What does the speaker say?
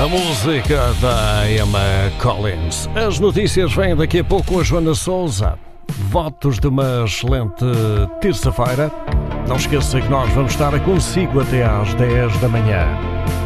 A música da Emma Collins. As notícias vêm daqui a pouco com a Joana Sousa. Votos de uma excelente terça-feira. Não esqueça que nós vamos estar consigo até às 10 da manhã.